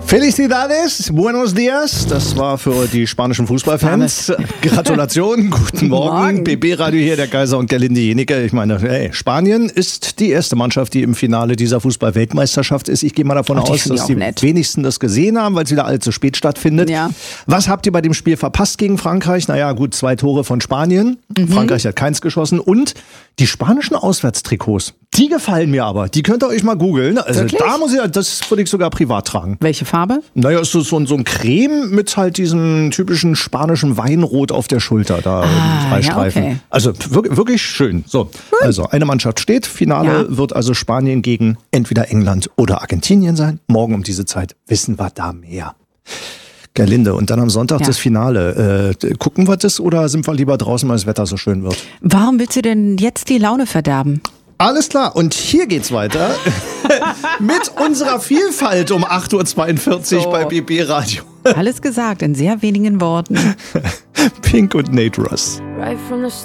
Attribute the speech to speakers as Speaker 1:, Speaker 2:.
Speaker 1: Felicidades, buenos dias. Das war für die spanischen Fußballfans. Gratulation, guten Morgen. BB-Radio hier, der Kaiser und Gerlinde Jenecke. Ich meine, hey, Spanien ist die erste Mannschaft, die im Finale dieser Fußball-Weltmeisterschaft ist. Ich gehe mal davon aus, dass die wenigsten das gesehen haben, weil es wieder allzu spät stattfindet. Ja. Was habt ihr bei dem Spiel verpasst gegen Frankreich? Naja, gut, 2 Tore von Spanien. Frankreich hat keins geschossen. Und die spanischen Auswärtstrikots, die gefallen mir aber. Die könnt ihr euch mal googeln. Also
Speaker 2: wirklich?
Speaker 1: Das würde ich sogar privat tragen.
Speaker 2: Welche Farbe?
Speaker 1: Naja, ist so ein Creme mit halt diesem typischen spanischen Weinrot auf der Schulter. Da 3 Streifen. Okay. Also wirklich schön. So, also eine Mannschaft steht. Finale wird also Spanien gegen entweder England oder Argentinien sein. Morgen um diese Zeit wissen wir da mehr. Gerlinde, und dann am Sonntag das Finale. Gucken wir das oder sind wir lieber draußen, weil das Wetter so schön wird?
Speaker 2: Warum willst du denn jetzt die Laune verderben?
Speaker 1: Alles klar, und hier geht's weiter mit unserer Vielfalt um 8.42 Uhr bei BB Radio.
Speaker 2: Alles gesagt in sehr wenigen Worten.
Speaker 1: Pink und Nate Russ.
Speaker 3: Right from the